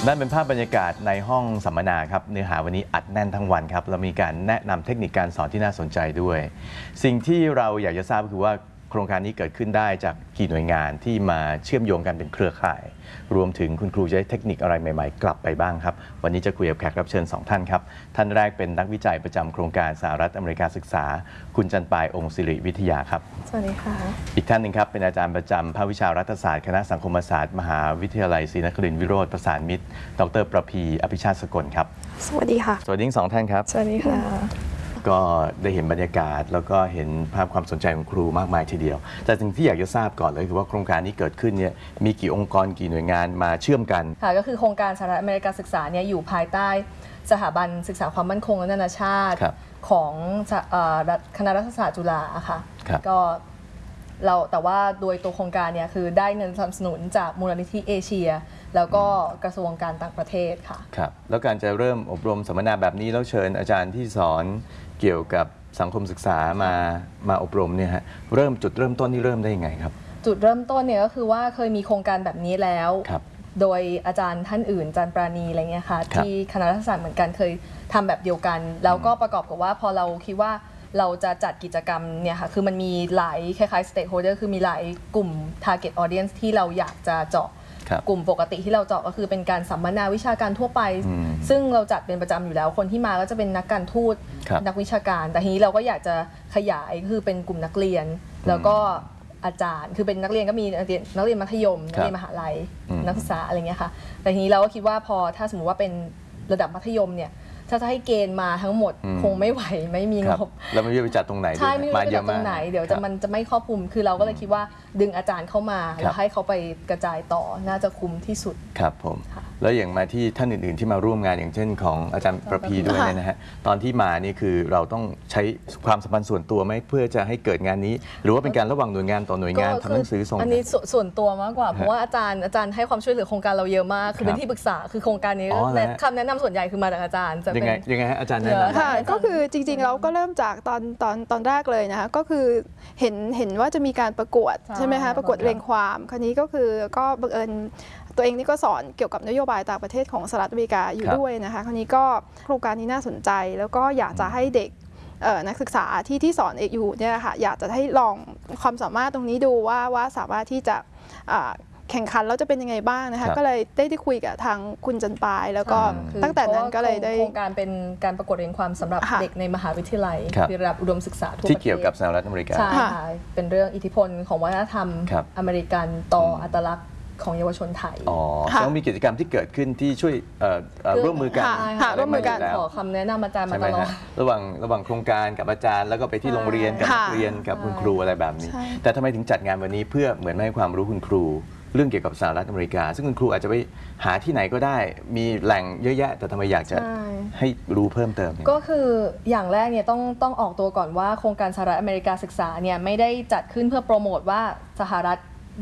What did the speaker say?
นั่นเป็นภาพบรรยากาศในห้องสัมมนาครับเนื้อหาวันนี้อัดแน่นทั้งวันครับเรามีการแนะนำเทคนิคการสอนที่น่าสนใจด้วยสิ่งที่เราอยากจะทราบก็คือว่าโครงการนี้เกิดขึ้นได้จากกี่หน่วยงานที่มาเชื่อมโยงกันเป็นเครือข่ายรวมถึงคุณครูจะได้เทคนิคอะไรใหม่ๆกลับไปบ้างครับวันนี้จะคุยกับแขกรับเชิญ2ท่านครับท่านแรกเป็นนักวิจัยประจำโครงการสหรัฐอเมริกาศึกษาคุณจันปายองค์ศิริวิทยาครับสวัสดีค่ะอีกท่านหนึ่งครับเป็นอาจารย์ประจำภาควิชารัฐศาสตร์คณะสังคมศาสตร์มหาวิทยาลัยศรีนครินทร์วิโรธประสานมิตรดร.ประภีอภิชาติสกลครับสวัสดีค่ะสวัสดีทั้ง2ท่านครับสวัสดีค่ะก็ได้เห็นบรรยากาศแล้วก็เห็นภาพความสนใจของครูมากมายทีเดียวแต่สิ่งที่อยากจะทราบก่อนเลยคือว่าโครงการนี้เกิดขึ้นเนี่ยมีกี่องค์กรกี่หน่วยงานมาเชื่อมกันค่ะก็คือโครงการสหรัฐอเมริกาศึกษาเนี่ยอยู่ภายใต้สถาบันศึกษาความมั่นคงและนานาชาติของคณะรัฐศาสตร์จุฬาค่ะก็แต่ว่าโดยตัวโครงการเนี่ยคือได้เงินสนับสนุนจากมูลนิธิเอเชียแล้วก็กระทรวงการต่างประเทศค่ะครับแล้วการจะเริ่มอบรมสัมมนาแบบนี้แล้วเชิญอาจารย์ที่สอนเกี่ยวกับสังคมศึกษามาอบรมเนี่ยฮะจุดเริ่มต้นนี่เริ่มได้ยังไงครับจุดเริ่มต้นเนี่ยก็คือว่าเคยมีโครงการแบบนี้แล้วโดยอาจารย์ท่านอื่นอาจารย์ปราณีอะไรเงี้ยค่ะที่คณะรัฐศาสตร์เหมือนกันเคยทำแบบเดียวกันแล้วก็ประกอบกับว่าพอเราคิดว่าเราจะจัดกิจกรรมเนี่ยค่ะคือมันมีหลายคล้ายๆ stakeholder คือมีหลายกลุ่ม target audience ที่เราอยากจะเจาะกลุ่มปกติที่เราเจาะก็คือเป็นการสัมมนาวิชาการทั่วไปซึ่งเราจัดเป็นประจำอยู่แล้วคนที่มาก็จะเป็นนักการทูตนักวิชาการแต่ทีนี้เราก็อยากจะขยายคือเป็นกลุ่มนักเรียนแล้วก็อาจารย์คือเป็นนักเรียนก็มีนักเรียนมัธยมนักเรียนมหาลัยนักศึกษาอะไรเงี้ยค่ะแต่ทีนี้เราก็คิดว่าพอถ้าสมมติว่าเป็นระดับมัธยมเนี่ยถ้าจะให้เกณฑ์มาทั้งหมดคงไม่ไหวไม่มีงบแล้วไม่รู้จะจัดตรงไหนใช่ไม่รู้จะจัดตรงไหนเดี๋ยวมันจะไม่ครอบคลุมคือเราก็เลยคิดว่าดึงอาจารย์เข้ามาแล้วให้เขาไปกระจายต่อน่าจะคุ้มที่สุดครับผมแล้วอย่างมาที่ท่านอื่นๆที่มาร่วมงานอย่างเช่นของอาจารย์ประภีด้วยนะฮะตอนที่มานี่คือเราต้องใช้ความสัมพันธ์ส่วนตัวไหมเพื่อจะให้เกิดงานนี้หรือว่าเป็นการระหว่างหน่วยงานต่อหน่วยงานทำหนังสือส่งอันนี้ส่วนตัวมากกว่าเพราะว่าอาจารย์ให้ความช่วยเหลือโครงการเราเยอะมากคือเป็นที่ปรึกษาคือโครงการนี้คำแนะนำส่วนใหญ่คือมาจากอาจารย์จะเป็นยังไงฮะอาจารย์ค่ะก็คือจริงๆเราก็เริ่มจากตอนแรกเลยนะคะก็คือเห็นว่าจะมีการประกวดใช่ไหมคะประกวดเรียงความคราวนี้ก็คือก็บังเอิญตัวเองนี่ก็สอนเกี่ยวกับนโยบายต่างประเทศของสหรัฐอเมริกาอยู่ด้วยนะคะคราวนี้ก็โครงการนี้น่าสนใจแล้วก็อยากจะให้เด็กนักศึกษาที่สอนอยู่เนี่ยค่ะอยากจะให้ลองความสามารถตรงนี้ดูว่าสามารถที่จะแข่งขันแล้วจะเป็นยังไงบ้างนะคะก็เลยได้คุยกับทางคุณจันปายแล้วก็ตั้งแต่นั้นก็เลยได้โครงการเป็นการประกวดเรียนความสำหรับเด็กในมหาวิทยาลัยระดับอุดมศึกษาทั่วประเทศที่เกี่ยวกับสหรัฐอเมริกาใช่ค่ะเป็นเรื่องอิทธิพลของวัฒนธรรมอเมริกันต่ออัตลักษณ์ของเยาวชนไทยต้องมีกิจกรรมที่เกิดขึ้นที่ช่วยร่วมมือกันร่วมมือกันขอคำแนะนำอาจารย์มาตลอดระหว่างโครงการกับอาจารย์แล้วก็ไปที่โรงเรียนกับนักเรียนกับคุณครูอะไรแบบนี้แต่ทำไมถึงจัดงานวันนี้เพื่อเหมือนให้ความรู้คุณครูเรื่องเกี่ยวกับสหรัฐอเมริกาซึ่งคุณครูอาจจะไปหาที่ไหนก็ได้มีแหล่งเยอะแยะแต่ทำไมอยากจะให้รู้เพิ่มเติมก็คืออย่างแรกเนี่ยต้องออกตัวก่อนว่าโครงการสหรัฐอเมริกาศึกษาเนี่ยไม่ได้จัดขึ้นเพื่อโปรโมทว่าสหรัฐ